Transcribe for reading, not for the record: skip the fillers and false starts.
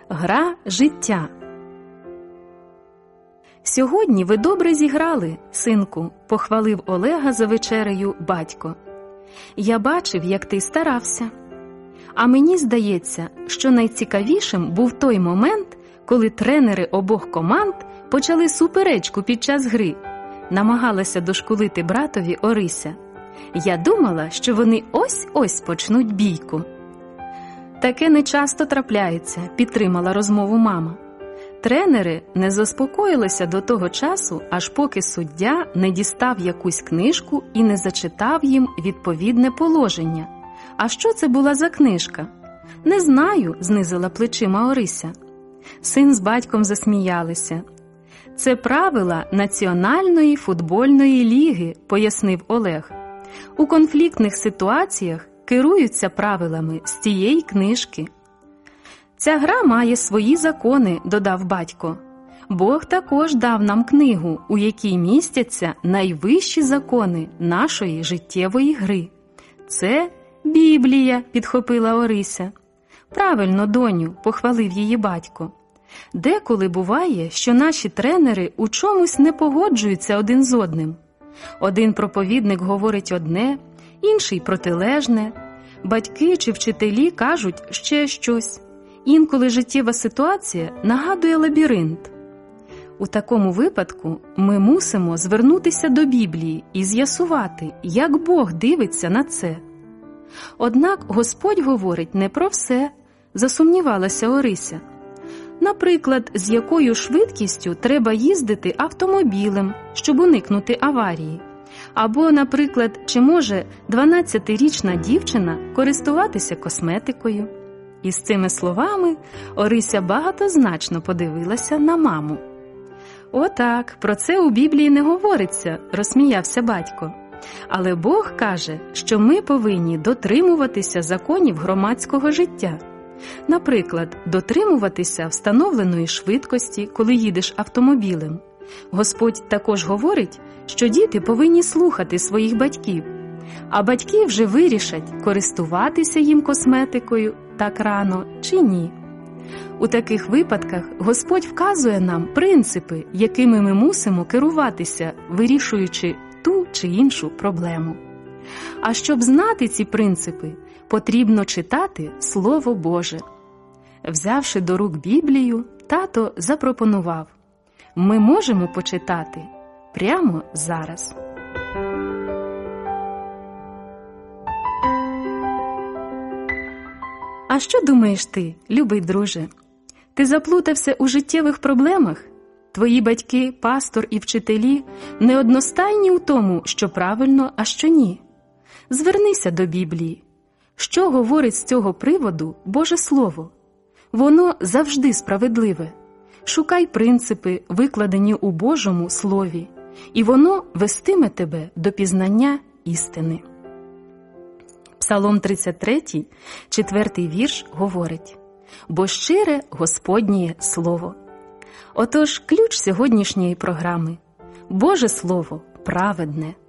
Гра життя. Сьогодні ви добре зіграли, синку, похвалив Олега за вечерею батько. Я бачив, як ти старався. А мені здається, що найцікавішим був той момент, коли тренери обох команд почали суперечку під час гри. Намагалася дошкулити братові Орися. Я думала, що вони ось-ось почнуть бійку. Таке не часто трапляється, підтримала розмову мама. Тренери не заспокоїлися до того часу, аж поки суддя не дістав якусь книжку і не зачитав їм відповідне положення. А що це була за книжка? Не знаю, знизила плечима Орися. Син з батьком засміялися. Це правила Національної футбольної ліги, пояснив Олег. У конфліктних ситуаціях керуються правилами з цієї книжки. Ця гра має свої закони, додав батько. Бог також дав нам книгу, у якій містяться найвищі закони нашої життєвої гри. Це Біблія, підхопила Орися. Правильно, доню, похвалив її батько. Деколи буває, що наші тренери у чомусь не погоджуються один з одним. Один проповідник говорить одне, інший протилежне. Батьки чи вчителі кажуть ще щось. Інколи життєва ситуація нагадує лабіринт. У такому випадку ми мусимо звернутися до Біблії і з'ясувати, як Бог дивиться на це. Однак Господь говорить не про все, засумнівалася Орися. Наприклад, з якою швидкістю треба їздити автомобілем, щоб уникнути аварії. Або, наприклад, чи може 12-річна дівчина користуватися косметикою. І з цими словами Орися багатозначно подивилася на маму. «Отак, про це у Біблії не говориться», – розсміявся батько. «Але Бог каже, що ми повинні дотримуватися законів громадського життя. Наприклад, дотримуватися встановленої швидкості, коли їдеш автомобілем. Господь також говорить, що діти повинні слухати своїх батьків, а батьки вже вирішать, користуватися їм косметикою так рано чи ні. У таких випадках Господь вказує нам принципи, якими ми мусимо керуватися, вирішуючи ту чи іншу проблему. А щоб знати ці принципи, потрібно читати Слово Боже». Взявши до рук Біблію, тато запропонував: «Ми можемо почитати прямо зараз». А що думаєш ти, любий друже? Ти заплутався у життєвих проблемах? Твої батьки, пастор і вчителі не одностайні у тому, що правильно, а що ні. Звернися до Біблії. Що говорить з цього приводу Боже Слово? Воно завжди справедливе. Шукай принципи, викладені у Божому Слові, і воно вестиме тебе до пізнання істини. Псалом 33, 4-й вірш говорить: «Бо щире Господнє Слово». Отож, ключ сьогоднішньої програми – Боже Слово праведне.